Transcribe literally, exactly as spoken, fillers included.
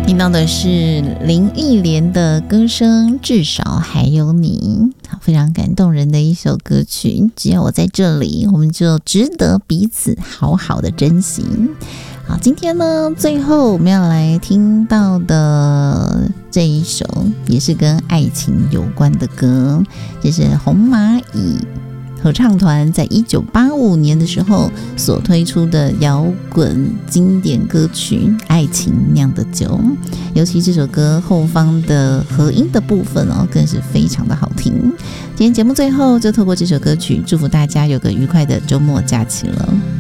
听到的是林忆莲的歌声，至少还有你，非常感动人的一首歌曲。只要我在这里，我们就值得彼此好好的珍惜。好，今天呢，最后我们要来听到的这一首也是跟爱情有关的歌，这是红蚂蚁合唱团在一九八五年的时候所推出的摇滚经典歌曲《爱情酿的酒》，尤其这首歌后方的和音的部分哦，更是非常的好听。今天节目最后就透过这首歌曲，祝福大家有个愉快的周末假期了。